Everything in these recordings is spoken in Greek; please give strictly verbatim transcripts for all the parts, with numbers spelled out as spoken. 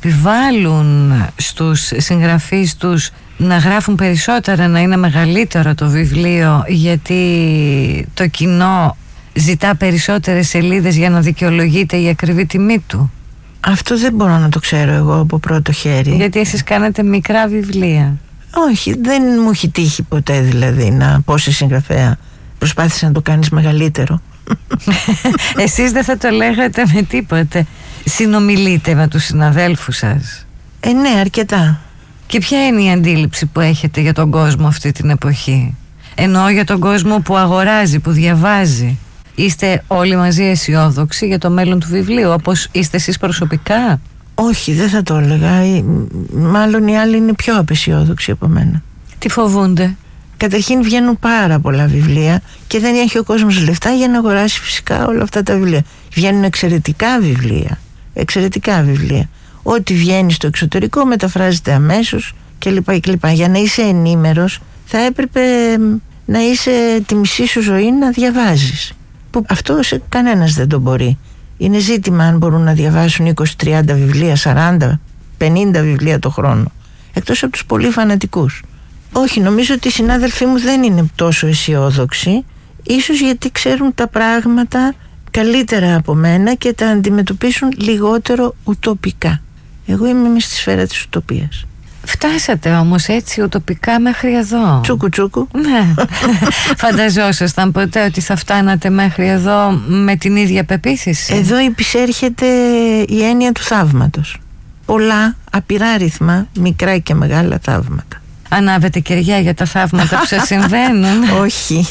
επιβάλλουν στους συγγραφείς τους να γράφουν περισσότερα, να είναι μεγαλύτερο το βιβλίο, γιατί το κοινό ζητά περισσότερες σελίδες για να δικαιολογείται η ακριβή τιμή του? Αυτό δεν μπορώ να το ξέρω εγώ από πρώτο χέρι. Γιατί εσείς κάνετε μικρά βιβλία. Όχι, δεν μου έχει τύχει ποτέ δηλαδή να πω σε συγγραφέα προσπάθησε να το κάνεις μεγαλύτερο. Εσείς δεν θα το λέγατε με τίποτε? Συνομιλείτε με τους συναδέλφους σας? Ε ναι, αρκετά. Και ποια είναι η αντίληψη που έχετε για τον κόσμο αυτή την εποχή? Εννοώ για τον κόσμο που αγοράζει, που διαβάζει. Είστε όλοι μαζί αισιόδοξοι για το μέλλον του βιβλίου, όπως είστε εσείς προσωπικά? Όχι, δεν θα το έλεγα. Μάλλον οι άλλοι είναι πιο απεσιόδοξοι από μένα. Τι φοβούνται? Καταρχήν βγαίνουν πάρα πολλά βιβλία και δεν έχει ο κόσμος λεφτά για να αγοράσει φυσικά όλα αυτά τα βιβλία. Βγαίνουν εξαιρετικά βιβλία. Εξαιρετικά βιβλία. Ό,τι βγαίνει στο εξωτερικό μεταφράζεται αμέσως κλπ. κλπ. Για να είσαι ενήμερος θα έπρεπε να είσαι τη μισή σου ζωή να διαβάζεις. Που αυτό σε κανένας δεν το μπορεί. Είναι ζήτημα αν μπορούν να διαβάσουν είκοσι τριάντα βιβλία, σαράντα, πενήντα βιβλία το χρόνο. Εκτός από τους πολύ φανατικούς. Όχι, νομίζω ότι οι συνάδελφοί μου δεν είναι τόσο αισιόδοξοι. Ίσως γιατί ξέρουν τα πράγματα καλύτερα από μένα και τα αντιμετωπίσουν λιγότερο ουτοπικά. Εγώ είμαι μες στη σφαίρα της ουτοπίας. Φτάσατε όμως έτσι ουτοπικά μέχρι εδώ? Τσούκου τσούκου. Ναι. Φανταζόσασταν ποτέ ότι θα φτάνατε μέχρι εδώ με την ίδια πεποίθηση? Εδώ υπησέρχεται η έννοια του θαύματος. Πολλά, απειράριθμα, μικρά και μεγάλα θαύματα. Ανάβετε κεριά για τα θαύματα που σας συμβαίνουν? Όχι.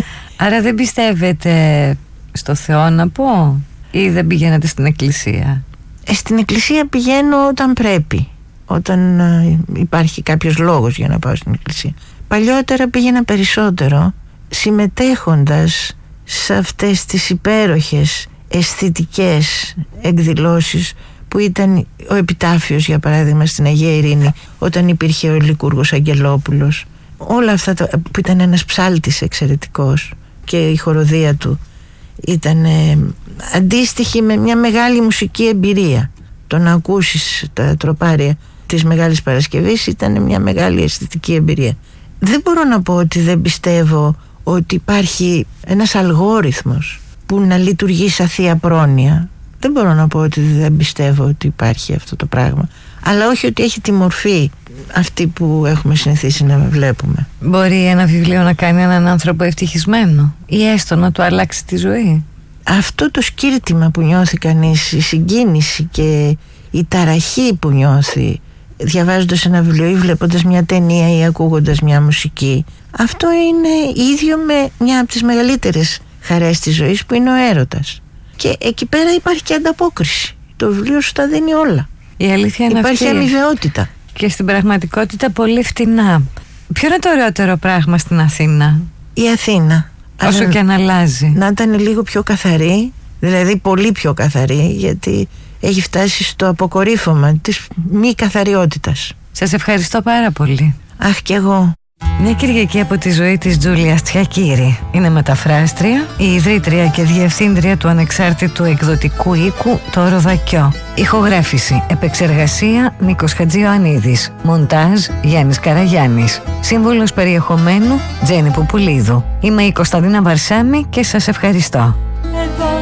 Άρα δεν πιστεύετε στο Θεό, να πω, ή δεν πηγαίνετε στην εκκλησία? Ε, στην εκκλησία πηγαίνω όταν πρέπει. Όταν ε, υπάρχει κάποιος λόγος για να πάω στην εκκλησία. Παλιότερα πήγαινα περισσότερο συμμετέχοντας σε αυτές τις υπέροχες αισθητικές εκδηλώσεις που ήταν ο επιτάφιος, για παράδειγμα, στην Αγία Ειρήνη, όταν υπήρχε ο Λικούργος Αγγελόπουλος. Όλα αυτά τα, που ήταν ένας ψάλτης εξαιρετικός και η χοροδία του ήταν ε, αντίστοιχη με μια μεγάλη μουσική εμπειρία. Το να ακούσεις τα τροπάρια της Μεγάλης Παρασκευής ήταν μια μεγάλη αισθητική εμπειρία. Δεν μπορώ να πω ότι δεν πιστεύω ότι υπάρχει ένας αλγόριθμος που να λειτουργεί σαν θεία πρόνοια. Δεν μπορώ να πω ότι δεν πιστεύω ότι υπάρχει αυτό το πράγμα. Αλλά όχι ότι έχει τη μορφή αυτή που έχουμε συνηθίσει να βλέπουμε. Μπορεί ένα βιβλίο να κάνει έναν άνθρωπο ευτυχισμένο ή έστω να του αλλάξει τη ζωή? Αυτό το σκύρτημα που νιώθει κανείς, η συγκίνηση και η ταραχή που νιώθει διαβάζοντας ένα βιβλίο ή βλέποντας μια ταινία ή ακούγοντας μια μουσική, αυτό είναι ίδιο με μια από τις μεγαλύτερες χαρές της ζωής που είναι ο έρωτας. Και εκεί πέρα υπάρχει και ανταπόκριση. Το βιβλίο σου τα δίνει όλα. Η αλήθεια είναι υπάρχει αυτή. αμοιβαιότητα. Και στην πραγματικότητα πολύ φτηνά. Ποιο είναι το ωραιότερο πράγμα στην Αθήνα? Η Αθήνα. Όσο Αλλά και αν αλλάζει. Να ήταν λίγο πιο καθαρή, δηλαδή πολύ πιο καθαρή, γιατί έχει φτάσει στο αποκορύφωμα της μη καθαριότητας. Σας ευχαριστώ πάρα πολύ. Αχ, κι εγώ. Μια Κυριακή από τη ζωή της Τζούλιας Τσιακύρη. Είναι μεταφράστρια, η ιδρύτρια και διευθύντρια του ανεξάρτητου εκδοτικού οίκου Το Ροδακιό. Ηχογράφηση, επεξεργασία Νίκος Χατζιωαννίδης. Μοντάζ Γιάννης Καραγιάννης. Σύμβουλος περιεχομένου Τζέννη Πουπουλίδου. Είμαι η Κωνσταντίνα Βαρσάμη και σας ευχαριστώ.